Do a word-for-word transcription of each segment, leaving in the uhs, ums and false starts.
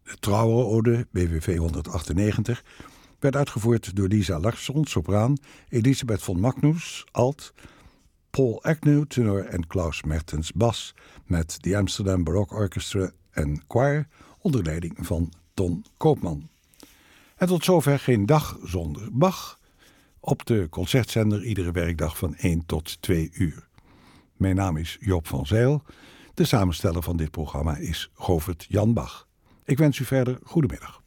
De Trauerode, B W V honderdachtennegentig, werd uitgevoerd door Lisa Larsson, sopraan, Elisabeth von Magnus, alt, Paul Agnew, tenor en Klaus Mertens, bas, met de Amsterdam Baroque Orchestra en Choir onder leiding van Ton Koopman. En tot zover Geen Dag Zonder Bach op de concertzender iedere werkdag van één tot twee uur. Mijn naam is Joop van Zijl. De samensteller van dit programma is Govert Jan Bach. Ik wens u verder goedemiddag.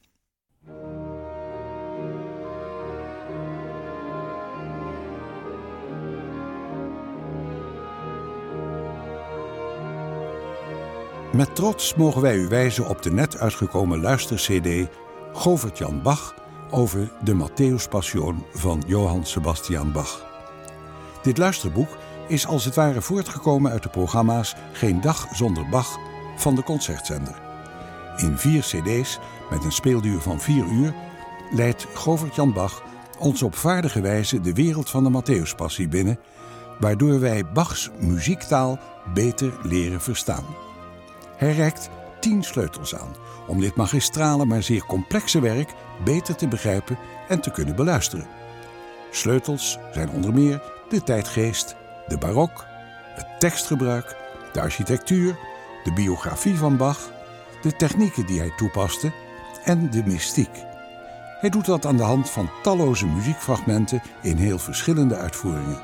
Met trots mogen wij u wijzen op de net uitgekomen luistercd Govert Jan Bach over de Matthäus Passion van Johann Sebastian Bach. Dit luisterboek is als het ware voortgekomen uit de programma's Geen Dag Zonder Bach van de concertzender. In vier cd's met een speelduur van vier uur leidt Govert Jan Bach ons op vaardige wijze de wereld van de Matthäuspassie binnen, waardoor wij Bachs muziektaal beter leren verstaan. Hij reikt tien sleutels aan om dit magistrale maar zeer complexe werk beter te begrijpen en te kunnen beluisteren. Sleutels zijn onder meer de tijdgeest, de barok, het tekstgebruik, de architectuur, de biografie van Bach, de technieken die hij toepaste en de mystiek. Hij doet dat aan de hand van talloze muziekfragmenten in heel verschillende uitvoeringen.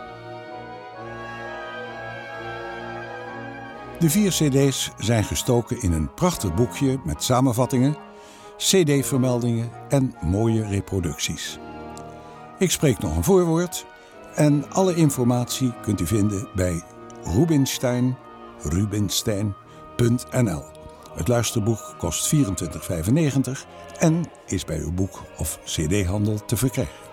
De vier cd's zijn gestoken in een prachtig boekje met samenvattingen, cd-vermeldingen en mooie reproducties. Ik spreek nog een voorwoord en alle informatie kunt u vinden bij Rubinstein, rubinstein punt n l. Het luisterboek kost vierentwintig vijfennegentig en is bij uw boek- of cd-handel te verkrijgen.